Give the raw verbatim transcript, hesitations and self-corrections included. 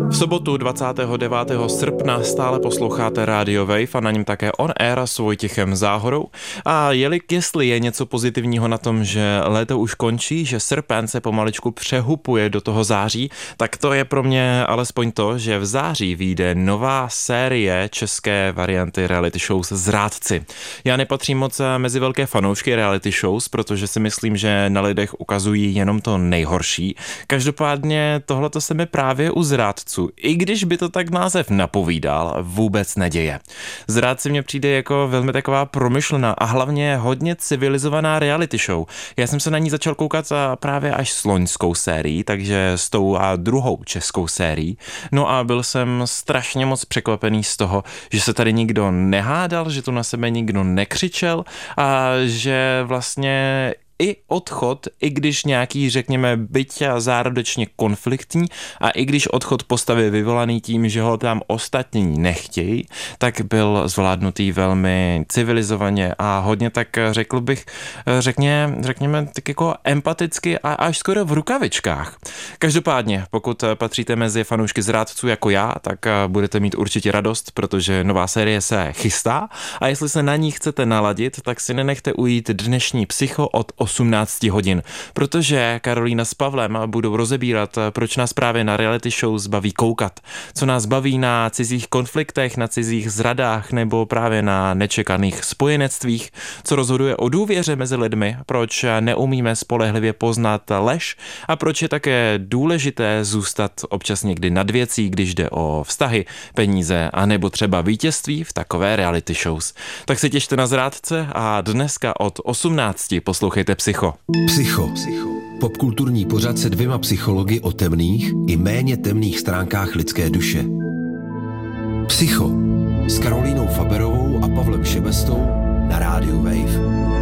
V sobotu dvacátého devátého srpna stále posloucháte Radio Wave a na něm také On Air s Vojtěchem Záhorou. A jelik, jestli je něco pozitivního na tom, že léto už končí, že srpen se pomaličku přehupuje do toho září, tak to je pro mě alespoň to, že v září vyjde nová série české varianty reality shows Zrádci. Já nepatřím moc mezi velké fanoušky reality shows, protože si myslím, že na lidech ukazují jenom to nejhorší. Každopádně tohleto se mi právě u Zrádců, i když by to tak název napovídal, vůbec neděje. Zrádci mně přijde jako velmi taková promyšlená a hlavně hodně civilizovaná reality show. Já jsem se na ní začal koukat právě až s loňskou sérií, takže s tou a druhou českou sérií. No a byl jsem strašně moc překvapený z toho, že se tady nikdo nehádal, že tu na sebe nikdo nekřičel a že vlastně i odchod, i když nějaký, řekněme, byť a zárodečně konfliktní a i když odchod postavy vyvolaný tím, že ho tam ostatní nechtějí, tak byl zvládnutý velmi civilizovaně a hodně tak řekl bych, řekně, řekněme tak jako empaticky a až skoro v rukavičkách. Každopádně, pokud patříte mezi fanoušky Zrádců jako já, tak budete mít určitě radost, protože nová série se chystá a jestli se na ní chcete naladit, tak si nenechte ujít dnešní Psycho od osmnáct hodin, protože Karolína s Pavlem budou rozebírat, proč nás právě na reality shows baví koukat, co nás baví na cizích konfliktech, na cizích zradách nebo právě na nečekaných spojenectvích, co rozhoduje o důvěře mezi lidmi, proč neumíme spolehlivě poznat lež a proč je také důležité zůstat občas někdy nad věcí, když jde o vztahy, peníze a nebo třeba vítězství v takové reality shows. Tak se těšte na Zrádce a dneska od osmnácti poslouchejte Psycho. Psycho. Popkulturní pořad se dvěma psychologi o temných i méně temných stránkách lidské duše. Psycho s Karolínou Faberovou a Pavlem Šebestou na rádiu Wave.